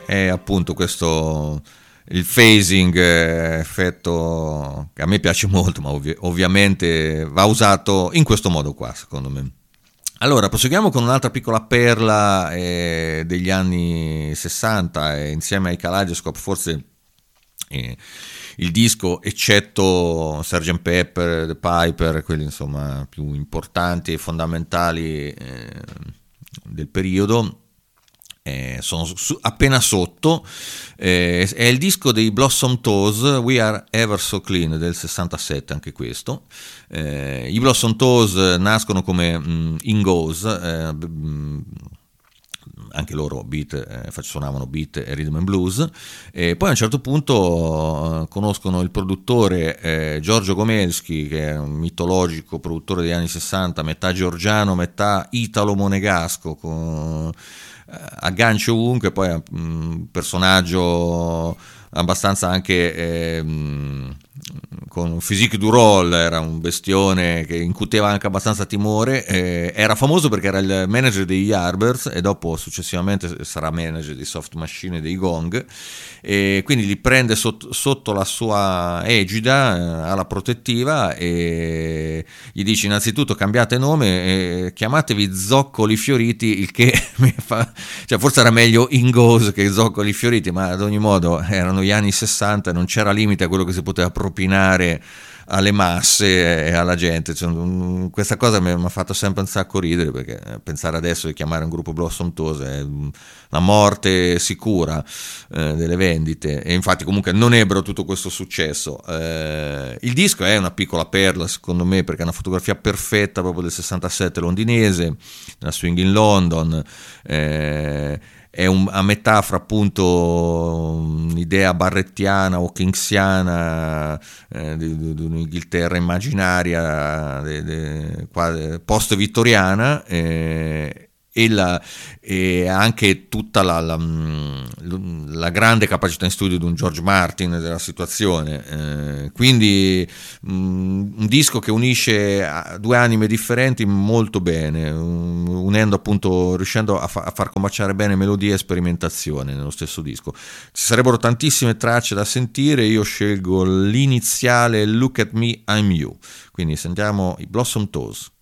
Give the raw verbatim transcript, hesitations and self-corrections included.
è appunto questo, il phasing, eh, effetto che a me piace molto, ma ovvi- ovviamente va usato in questo modo qua, secondo me. Allora, proseguiamo con un'altra piccola perla eh, degli anni sessanta, e insieme ai Kaleidoscope forse eh, il disco, eccetto sergeant Pepper, The Piper, quelli insomma più importanti e fondamentali eh, del periodo, eh, sono su, appena sotto. Eh, è il disco dei Blossom Toes, We Are Ever So Clean, del sessantasette, anche questo. Eh, i Blossom Toes nascono come mh, In Goes, eh, mh, anche loro beat, eh, suonavano beat e rhythm and blues, e poi a un certo punto eh, conoscono il produttore eh, Giorgio Gomelski, che è un mitologico produttore degli anni sessanta, metà georgiano, metà italo-monegasco, con agganci ovunque, poi è un personaggio abbastanza anche eh, con un physique du rôle, era un bestione che incuteva anche abbastanza timore, eh, era famoso perché era il manager degli Yardbirds e dopo successivamente sarà manager di Soft Machine e dei Gong, e quindi li prende sotto, sotto la sua egida, eh, alla protettiva, e gli dice innanzitutto cambiate nome e chiamatevi Zoccoli Fioriti, il che mi fa, cioè forse era meglio In Goes che Zoccoli Fioriti, ma ad ogni modo erano gli anni sessanta, non c'era limite a quello che si poteva propinare alle masse e alla gente, cioè, questa cosa mi ha fatto sempre un sacco ridere, perché pensare adesso di chiamare un gruppo Blossom Toes è la morte sicura eh, delle vendite, e infatti comunque non ebbero tutto questo successo. Eh, il disco è una piccola perla secondo me, perché è una fotografia perfetta proprio del sessantasette londinese, la Swing in London, eh, è un, a metà fra appunto un'idea barrettiana o kingsiana eh, di, di un'Inghilterra immaginaria de, de, post-vittoriana, eh, e, la, e anche tutta la, la, la grande capacità in studio di un George Martin della situazione, eh, quindi mh, un disco che unisce due anime differenti molto bene, unendo appunto, riuscendo a, fa, a far combaciare bene melodia e sperimentazione nello stesso disco. Ci sarebbero tantissime tracce da sentire, io scelgo l'iniziale Look at Me, I'm You, quindi sentiamo i Blossom Toes.